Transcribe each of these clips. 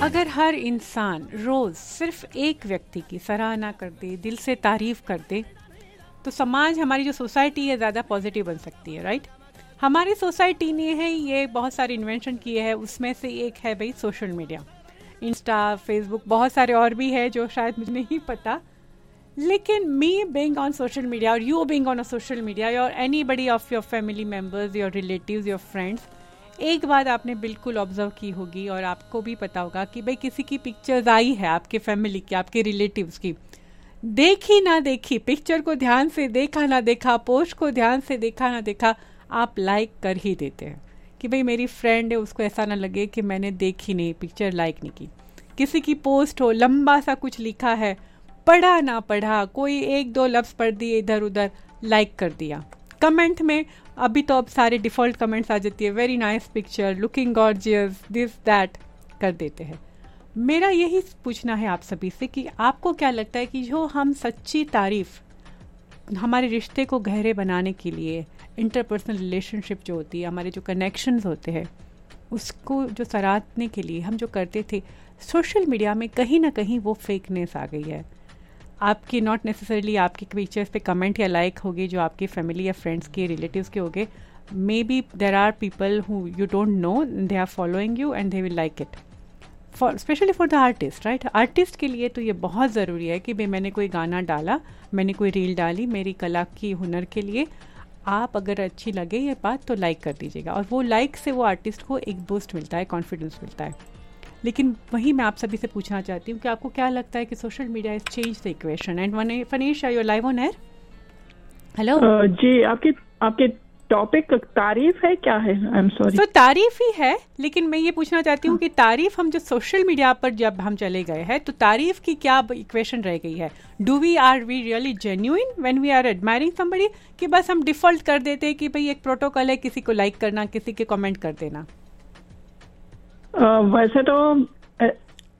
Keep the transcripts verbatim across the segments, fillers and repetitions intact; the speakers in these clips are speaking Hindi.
अगर हर इंसान रोज़ सिर्फ एक व्यक्ति की सराहना कर दे, दिल से तारीफ़ कर दे, तो समाज, हमारी जो सोसाइटी है, ज़्यादा पॉजिटिव बन सकती है, राइट। हमारी सोसाइटी ने है ये बहुत सारे इन्वेंशन किए हैं, उसमें से एक है भाई सोशल मीडिया, इंस्टा, फेसबुक, बहुत सारे और भी है जो शायद मुझे नहीं पता। लेकिन me being on social media और you being on a social media और anybody of your family members, your relatives, your friends, एक बात आपने बिल्कुल ऑब्जर्व की होगी और आपको भी पता होगा कि भाई किसी की पिक्चर्स आई है, आपके फैमिली की, आपके रिलेटिव्स की, देखी ना देखी, पिक्चर को ध्यान से देखा ना देखा, पोस्ट को ध्यान से देखा ना देखा, आप लाइक कर ही देते हैं कि भाई मेरी फ्रेंड है, उसको ऐसा ना लगे कि मैंने देखी नहीं, पिक्चर लाइक नहीं की। किसी की पोस्ट हो, लंबा सा कुछ लिखा है, पढ़ा ना पढ़ा, कोई एक दो लफ्ज़ पढ़ दिए इधर उधर, लाइक कर दिया। कमेंट में अभी तो अब सारे डिफ़ॉल्ट कमेंट्स आ जाती है, very nice picture, looking gorgeous, this that कर देते हैं। मेरा यही पूछना है आप सभी से कि आपको क्या लगता है कि जो हम सच्ची तारीफ़ हमारे रिश्ते को गहरे बनाने के लिए, इंटरपर्सनल रिलेशनशिप जो होती है, हमारे जो कनेक्शंस होते हैं, उसको जो सराहने के लिए हम जो करते थे, सोशल मीडिया में कहीं ना कहीं वो फेकनेस आ गई है। आपकी नॉट नेसेसरली आपकी पिक्चर्स पे कमेंट या लाइक होगी जो आपकी फैमिली या फ्रेंड्स के, रिलेटिव्स के होंगे, may be there are people who you don't know, they are following you and they will like it, for specially for the artist, right. Artist के लिए तो ये बहुत ज़रूरी है कि भाई मैंने कोई गाना डाला, मैंने कोई रील डाली, मेरी कला की हुनर के लिए, आप अगर अच्छी लगे ये बात तो लाइक कर दीजिएगा, और वो लाइक से वो आर्टिस्ट को एक बूस्ट मिलता है, कॉन्फिडेंस मिलता है। लेकिन वही मैं आप सभी से पूछना चाहती हूँ कि आपको क्या लगता है कि social media is change the equation. And Phanish, are you live on air? Hello जी, आपकी आपके टॉपिक तारीफ है क्या है? I am sorry. तो तारीफ ही है, लेकिन मैं ये पूछना चाहती हूँ कि तारीफ हम जो सोशल मीडिया पर जब हम चले गए हैं, तो तारीफ की क्या इक्वेशन रह गई है? Do we are we really genuine when we are admiring somebody, कि बस हम डिफॉल्ट कर देते हैं कि भाई एक प्रोटोकॉल है, किसी को लाइक करना, किसी के कमेंट कर देना? Uh, वैसे तो uh,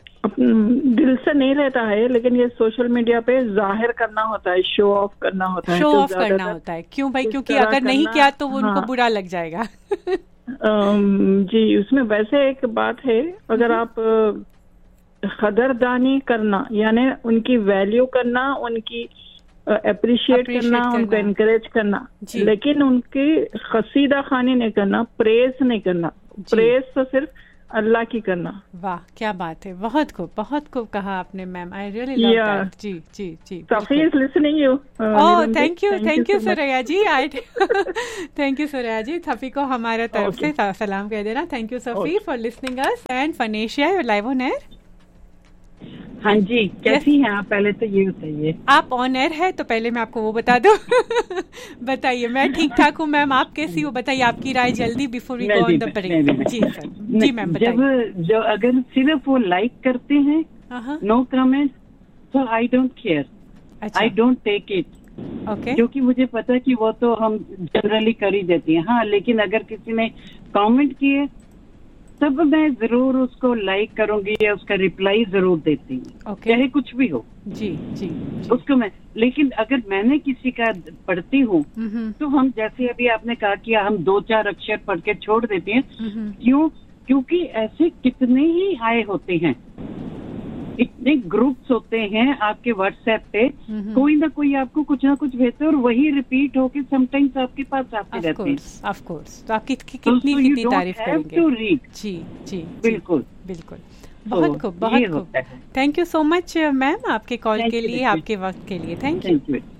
दिल से नहीं रहता है, लेकिन ये सोशल मीडिया पे जाहिर करना होता है, शो ऑफ करना होता है, शो ऑफ करना होता है। क्यों भाई? क्योंकि अगर नहीं किया तो वो उनको बुरा लग जाएगा। जी, उसमें वैसे एक बात है, अगर आप कदरदानी करना, यानी उनकी वैल्यू करना, उनकी अप्रिशिएट करना, उनको एनकरेज करना, लेकिन उनकी कसीदा खानी नहीं करना, प्रेस नहीं करना। प्रेस तो सिर्फ अल्लाह की करना। वाह, क्या बात है, बहुत खूब, बहुत खूब कहा आपने ma'am, I really love that. Ji ji ji, Safi is listening you. Oh, thank you, thank you Suraiya ji, I thank you Suraiya जी, सफी को हमारे तरफ से सलाम कह देना। Thank you Safi for listening us. And फनेशिया, you live on air? हाँ जी, कैसी हैं आप? पहले तो ये बताइए। आप ऑन एयर है तो पहले मैं आपको वो बता दूं। बताइए। मैं ठीक ठाक हूँ मैम, आप कैसी हो? बताइए आपकी राय जल्दी, before we go on the break. Ji sir, ji ma'am बताइए। जब जो अगर सिर्फ वो लाइक करते हैं, नो कमेंट, तो I don't care, I don't take it, okay, क्योंकि मुझे पता है कि वो तो हम जनरली कर ही देती हैं। हाँ, लेकिन अगर किसी ने कमेंट किए तब मैं जरूर उसको लाइक करूंगी या उसका रिप्लाई जरूर देती हूँ, okay. चाहे कुछ भी हो। जी, जी जी उसको मैं, लेकिन अगर मैंने किसी का पढ़ती हूँ तो हम, जैसे अभी आपने कहा कि हम दो चार अक्षर पढ़ के छोड़ देते हैं, क्यों? क्योंकि ऐसे कितने ही आए होते हैं, इतने ग्रुप्स होते हैं आपके व्हाट्सएप पे, कोई ना कोई आपको कुछ ना कुछ भेजते हैं और वही रिपीट होके समटाइम्स आपके पास आते रहते हैं। ऑफ कोर्स, तो आप कितनी कितनी कितनी तारीफ करेंगे? जी जी, बिल्कुल बिल्कुल, बहुत खूब, बहुत खूब। Thank you so much ma'am, आपके कॉल के लिए, आपके वक्त के लिए, थैंक यू।